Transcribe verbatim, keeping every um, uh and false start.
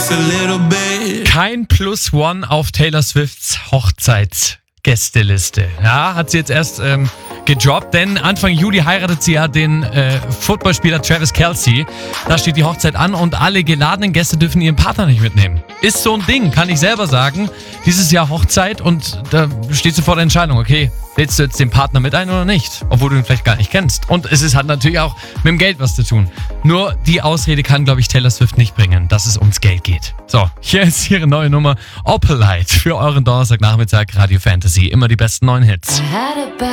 just a little bit. Kein Plus One auf Taylor Swifts Hochzeitsgästeliste. Ja, hat sie jetzt erst ähm, gedroppt, denn Anfang Juli heiratet sie ja den äh, Footballspieler Travis Kelce. Da steht die Hochzeit an und alle geladenen Gäste dürfen ihren Partner nicht mitnehmen. Ist so ein Ding, kann ich selber sagen. Dieses Jahr Hochzeit und da steht sie vor der Entscheidung, okay, lädst du jetzt den Partner mit ein oder nicht? Obwohl du ihn vielleicht gar nicht kennst. Und es ist, hat natürlich auch mit dem Geld was zu tun. Nur die Ausrede kann, glaube ich, Taylor Swift nicht bringen, dass es ums Geld geht. So, hier ist ihre neue Nummer Opalite für euren Donnerstagnachmittag Radio Fantasy. Immer die besten neuen Hits.